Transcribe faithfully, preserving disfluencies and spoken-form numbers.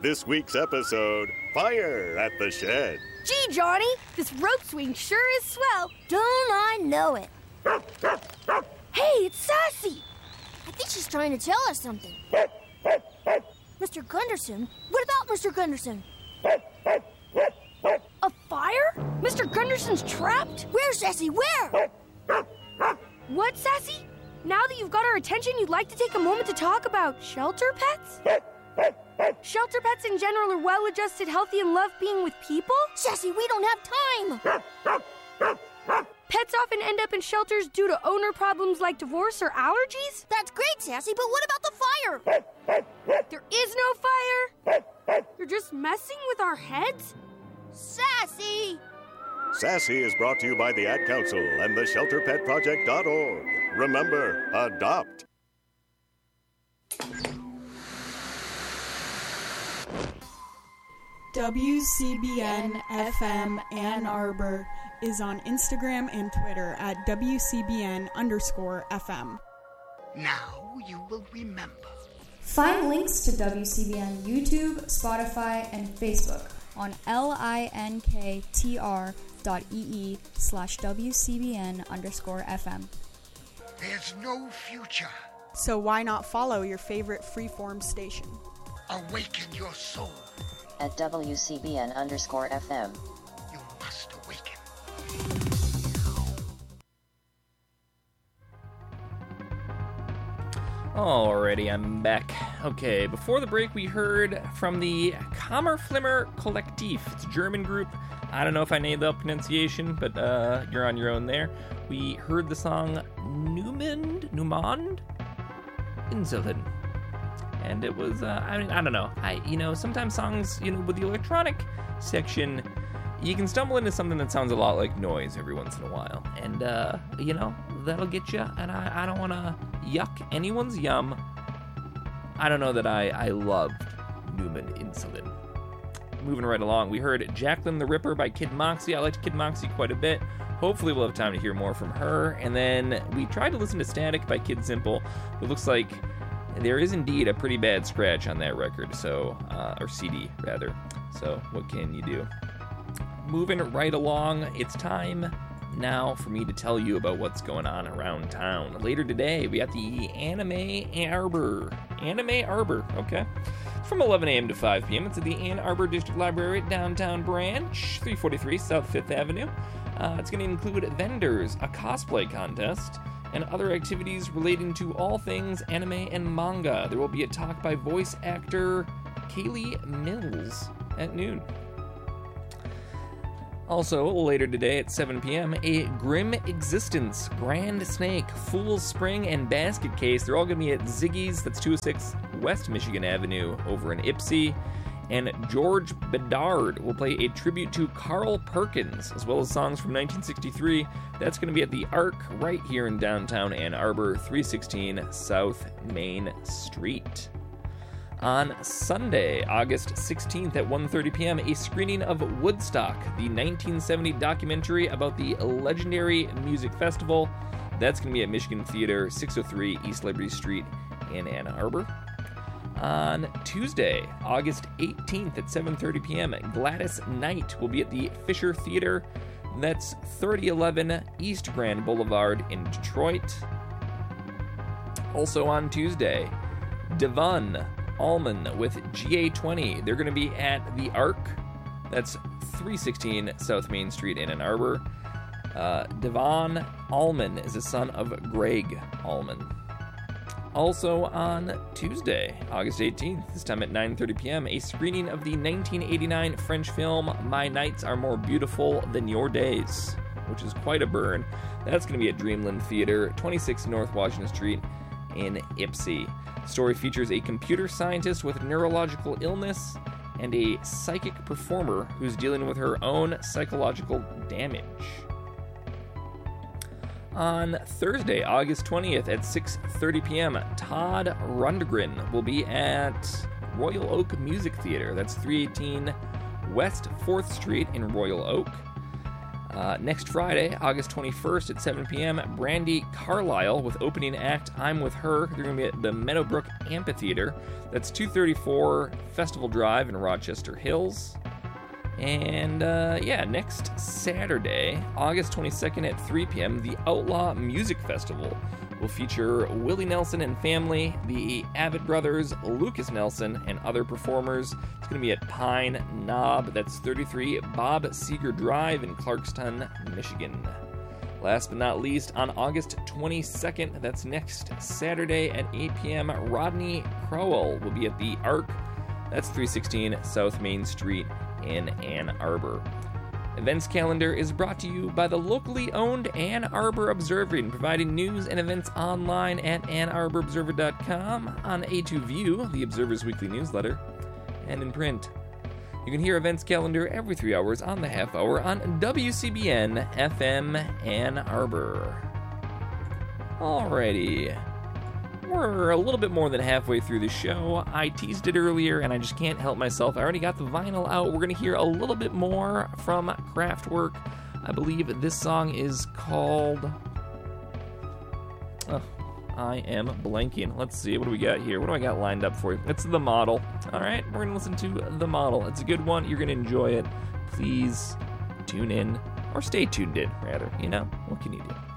This week's episode, Fire at the Shed. Gee, Johnny, this rope swing sure is swell. Don't I know it? Hey, it's Sassy. I think she's trying to tell us something. Mister Gunderson? What about Mister Gunderson? A fire? Mister Gunderson's trapped? Where, Sassy, where? What, Sassy? Now that you've got our attention, you'd like to take a moment to talk about shelter pets? Shelter pets in general are well-adjusted, healthy, and love being with people? Sassy, we don't have time! Pets often end up in shelters due to owner problems like divorce or allergies? That's great, Sassy, but what about the fire? There is no fire! You're just messing with our heads? Sassy! Sassy is brought to you by the Ad Council and the shelter pet project dot org. Remember, adopt. W C B N F M Ann Arbor is on Instagram and Twitter at W C B N underscore F M. Now you will remember. Find links to W C B N YouTube, Spotify, and Facebook on linktr dot ee slash WCBN underscore FM. There's no future. So why not follow your favorite freeform station? Awaken your soul. At W C B N underscore F M. You must awaken. Alrighty, I'm back. Okay, before the break we heard from the Kammerflimmer Kollektiv. It's a German group. I don't know if I nailed the pronunciation, but uh, you're on your own there. We heard the song Numend, Numand Inseln. And it was, uh, I mean, I don't know. I, you know, sometimes songs, you know, with the electronic section, you can stumble into something that sounds a lot like noise every once in a while. And, uh, you know, that'll get you. And I, I don't want to yuck anyone's yum. I don't know that I, I loved Numend Inseln. Moving right along, we heard Jacqueline the Ripper by Kid Moxie. I liked Kid Moxie quite a bit. Hopefully we'll have time to hear more from her. And then we tried to listen to Static by Kid Simple. It looks like there is indeed a pretty bad scratch on that record, so uh, or C D rather. So what can you do? Moving right along, it's time now for me to tell you about what's going on around town. Later today, we got the Anime Arbor. Anime Arbor, okay? It's from eleven a.m. to five p.m. It's at the Ann Arbor District Library at Downtown Branch, three forty-three South fifth Avenue. Uh, it's going to include vendors, a cosplay contest, and other activities relating to all things anime and manga. There will be a talk by voice actor Kaylee Mills at noon. Also, later today at seven p.m., a Grim Existence, Grand Snake, Fool's Spring, and Basket Case. They're all going to be at Ziggy's, that's two oh six West Michigan Avenue over in Ypsi. And George Bedard will play a tribute to Carl Perkins, as well as songs from nineteen sixty-three. That's going to be at the Arc right here in downtown Ann Arbor, three sixteen South Main Street. On Sunday, August sixteenth at one thirty p.m., a screening of Woodstock, the nineteen seventy documentary about the legendary music festival. That's going to be at Michigan Theater, six oh three East Liberty Street in Ann Arbor. On Tuesday, August eighteenth at seven thirty p.m., Gladys Knight will be at the Fisher Theater. That's thirty eleven East Grand Boulevard in Detroit. Also on Tuesday, Devon Allman with G A twenty. They're going to be at the Arc. That's three sixteen South Main Street in Ann Arbor. Uh, Devon Allman is the son of Greg Allman. Also on Tuesday, August eighteenth, this time at nine thirty p.m., a screening of the nineteen eighty-nine French film My Nights Are More Beautiful Than Your Days, which is quite a burn. That's going to be at Dreamland Theater, twenty-six North Washington Street in Ypsi. The story features a computer scientist with neurological illness and a psychic performer who's dealing with her own psychological damage. On Thursday, August twentieth at six thirty p.m., Todd Rundgren will be at Royal Oak Music Theater. That's three eighteen West fourth Street in Royal Oak. Uh, next Friday, August twenty-first at seven p.m., Brandy Carlisle with opening act I'm With Her. They're going to be at the Meadowbrook Amphitheater. That's two thirty-four Festival Drive in Rochester Hills. And, uh, yeah, next Saturday, August twenty-second at three p.m., the Outlaw Music Festival will feature Willie Nelson and family, the Abbott Brothers, Lucas Nelson, and other performers. It's going to be at Pine Knob. That's thirty-three Bob Seeger Drive in Clarkston, Michigan. Last but not least, on August twenty-second, that's next Saturday at eight p.m., Rodney Crowell will be at the Arc. That's three sixteen South Main Street in Ann Arbor. Events calendar is brought to you by the locally owned Ann Arbor Observer, providing news and events online at ann arbor observer dot com, on A two View, the Observer's weekly newsletter, and in print. You can hear events calendar every three hours on the half hour on W C B N F M Ann Arbor. Alrighty. We're a little bit more than halfway through the show. I teased it earlier, and I just can't help myself. I already got the vinyl out. We're going to hear a little bit more from Kraftwerk. I believe this song is called... Oh, I am blanking. Let's see. What do we got here? What do I got lined up for you? It's The Model. All right, we're going to listen to The Model. It's a good one. You're going to enjoy it. Please tune in, or stay tuned in, rather. You know, what can you do?